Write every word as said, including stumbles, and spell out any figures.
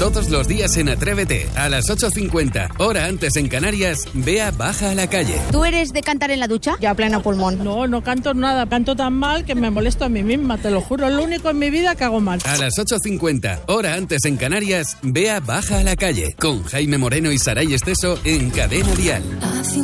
Todos los días en Atrévete, a las ocho cincuenta, hora antes en Canarias, Bea baja a la calle. ¿Tú eres de cantar en la ducha? Ya a pleno pulmón. No, no canto nada. Canto tan mal que me molesto a mí misma, te lo juro. Es lo único en mi vida que hago mal. A las ocho cincuenta, hora antes en Canarias, Bea baja a la calle. Con Jaime Moreno y Saray Esteso en Cadena Dial.